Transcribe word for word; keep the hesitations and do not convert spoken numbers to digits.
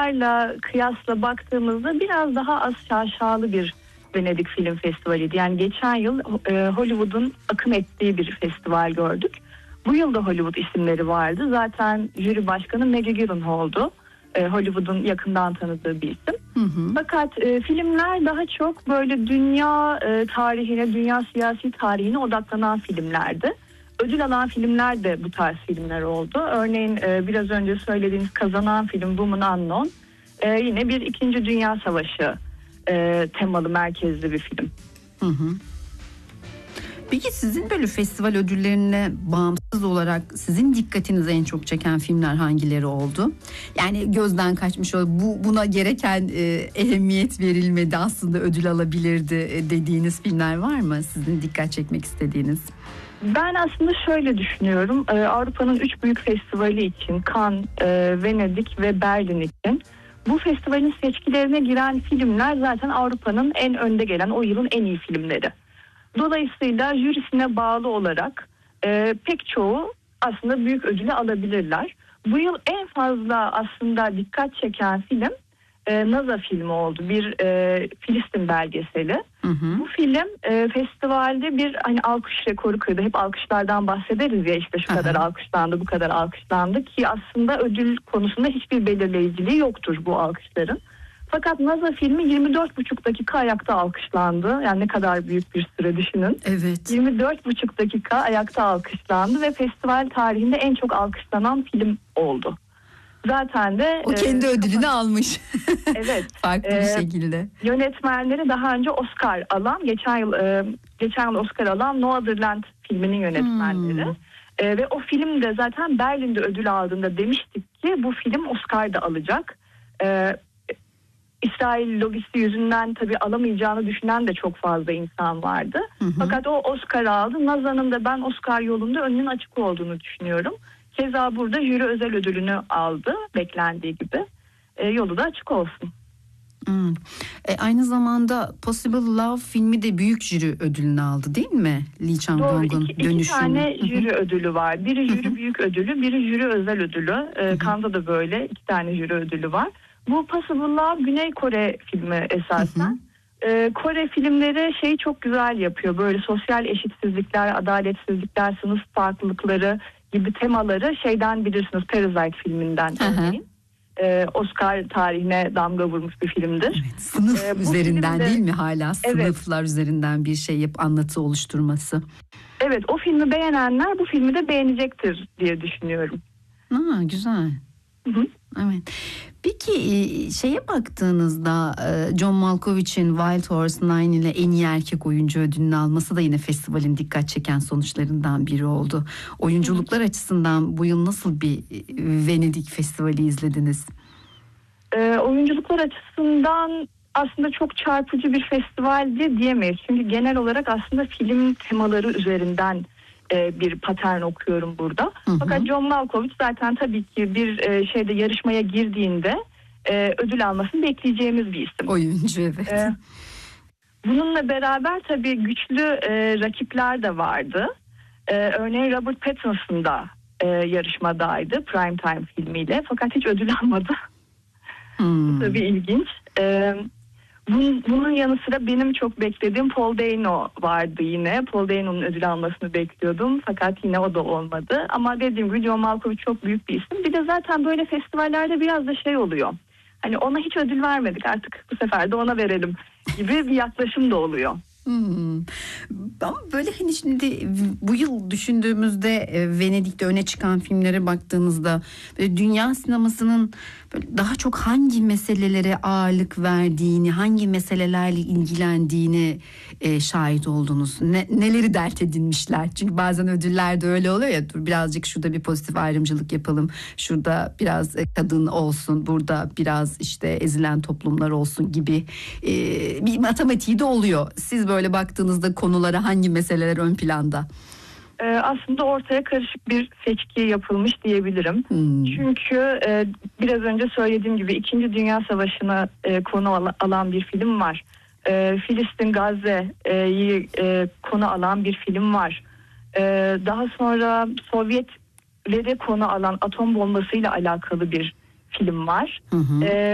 yıllarla kıyasla baktığımızda biraz daha az şaşalı bir Venedik Film Festivali'ydi. Yani geçen yıl e, Hollywood'un akın ettiği bir festival gördük. Bu yıl da Hollywood isimleri vardı. Zaten jüri başkanı Maggie Gyllenhaal'du. E, Hollywood'un yakından tanıdığı bir isim. Hı hı. Fakat e, filmler daha çok böyle dünya e, tarihine, dünya siyasi tarihine odaklanan filmlerdi. Ödül alan filmler de bu tarz filmler oldu. Örneğin e, biraz önce söylediğiniz kazanan film Woman Unknown e, yine bir İkinci Dünya Savaşı e, temalı merkezli bir film. Hı hı. Peki sizin böyle festival ödüllerine bağımsız olarak sizin dikkatinizi en çok çeken filmler hangileri oldu? Yani gözden kaçmış oldu. Bu buna gereken e, ehemmiyet verilmedi, aslında ödül alabilirdi e, dediğiniz filmler var mı? Sizin dikkat çekmek istediğiniz? Ben aslında şöyle düşünüyorum. Ee, Avrupa'nın üç büyük festivali için Cannes, e, Venedik ve Berlin için bu festivalin seçkilerine giren filmler zaten Avrupa'nın en önde gelen, o yılın en iyi filmleri. Dolayısıyla jürisine bağlı olarak e, pek çoğu aslında büyük ödülü alabilirler. Bu yıl en fazla aslında dikkat çeken film e, NASA filmi oldu. Bir e, Filistin belgeseli. Hı hı. Bu film e, festivalde bir hani alkış rekoru kırdı. Hep alkışlardan bahsederiz ya, işte şu kadar alkışlandı, bu kadar alkışlandı ki aslında ödül konusunda hiçbir belirleyiciliği yoktur bu alkışların. Fakat NASA filmi yirmi dört buçuk dakika ayakta alkışlandı. Yani ne kadar büyük bir süre düşünün. Evet. yirmi dört buçuk dakika ayakta alkışlandı ve festival tarihinde en çok alkışlanan film oldu. Zaten de o kendi e, ödülünü kapat- almış. Evet. Farklı e, bir şekilde. Yönetmenleri daha önce Oscar alan, geçen yıl e, geçen yıl Oscar alan No Other Land filminin yönetmenleri. Hmm. E, ve o film de zaten Berlin'de ödül aldığında demiştik ki bu film Oscar da alacak. E, İsrail lobisi yüzünden tabii alamayacağını düşünen de çok fazla insan vardı. Hı hı. Fakat o Oscar aldı. NASA'nın da ben Oscar yolunda önünün açık olduğunu düşünüyorum. Keza burada jüri özel ödülünü aldı beklendiği gibi. E, yolu da açık olsun. Hmm. E, aynı zamanda Possible Love filmi de büyük jüri ödülünü aldı değil mi? Lee Chang-dong'un iki, dönüşümü. İki tane jüri ödülü var. Biri jüri büyük ödülü, biri jüri özel ödülü. E, Cannes'da da böyle iki tane jüri ödülü var. Bu Possible Love Güney Kore filmi esasen. Ee, Kore filmleri şeyi çok güzel yapıyor. Böyle sosyal eşitsizlikler, adaletsizlikler, sınıf farklılıkları gibi temaları şeyden bilirsiniz, Parasite filminden örneğin. Ee, Oscar tarihine damga vurmuş bir filmdir. Evet, sınıf ee, üzerinden filmde, değil mi hala? Sınıflar evet. üzerinden bir şey yap, anlatı oluşturması. Evet, o filmi beğenenler bu filmi de beğenecektir diye düşünüyorum. Aa, güzel. Hı hı. Evet. Peki şeye baktığınızda John Malkovich'in Wild Horse Nine ile en iyi erkek oyuncu ödülünü alması da yine festivalin dikkat çeken sonuçlarından biri oldu. Oyunculuklar Hı. açısından bu yıl nasıl bir Venedik Festivali izlediniz? E, oyunculuklar açısından aslında çok çarpıcı bir festivaldi diyemeyiz. Çünkü genel olarak aslında film temaları üzerinden bir patern okuyorum burada. Hı hı. Fakat John Malkovich zaten tabii ki bir şeyde yarışmaya girdiğinde ödül almasını bekleyeceğimiz bir isim. Oyuncu evet. Ee, bununla beraber tabii güçlü e, rakipler de vardı. Ee, örneğin Robert Pattinson da e, yarışmadaydı Primetime filmiyle. Fakat hiç ödül almadı. Hmm. Bu tabii ilginç. Ee, Bunun, bunun yanı sıra benim çok beklediğim Paul Dano vardı yine. Paul Dano'nun ödül almasını bekliyordum. Fakat yine o da olmadı. Ama dediğim gibi John Malkovich çok büyük bir isim. Bir de zaten böyle festivallerde biraz da şey oluyor. Hani ona hiç ödül vermedik, artık bu sefer de ona verelim gibi bir yaklaşım da oluyor. Hmm. Ama böyle hani şimdi bu yıl düşündüğümüzde Venedik'te öne çıkan filmlere baktığımızda dünya sinemasının böyle daha çok hangi meselelere ağırlık verdiğini, hangi meselelerle ilgilendiğini e, şahit oldunuz. Ne, neleri dert edinmişler? Çünkü bazen ödüllerde öyle oluyor ya, dur birazcık şurada bir pozitif ayrımcılık yapalım. Şurada biraz kadın olsun, burada biraz işte ezilen toplumlar olsun gibi e, bir matematiği de oluyor. Siz böyle baktığınızda konulara hangi meseleler ön planda? Ee, aslında ortaya karışık bir seçki yapılmış diyebilirim. Hmm. Çünkü e, biraz önce söylediğim gibi İkinci Dünya Savaşı'na e, konu al- alan bir film var. E, Filistin, Gazze'yi e, konu alan bir film var. E, daha sonra Sovyetleri konu alan atom bombasıyla alakalı bir film var. Hı hı. E,